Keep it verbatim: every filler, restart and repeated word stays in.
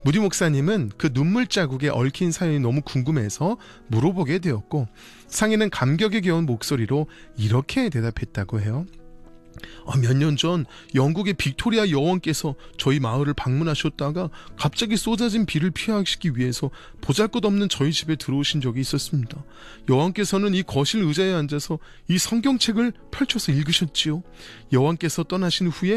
무디 목사님은 그 눈물 자국에 얽힌 사연이 너무 궁금해서 물어보게 되었고, 상인은 감격에 겨운 목소리로 이렇게 대답했다고 해요. 아, 몇 년 전 영국의 빅토리아 여왕께서 저희 마을을 방문하셨다가 갑자기 쏟아진 비를 피하시기 위해서 보잘것없는 저희 집에 들어오신 적이 있었습니다. 여왕께서는 이 거실 의자에 앉아서 이 성경책을 펼쳐서 읽으셨지요. 여왕께서 떠나신 후에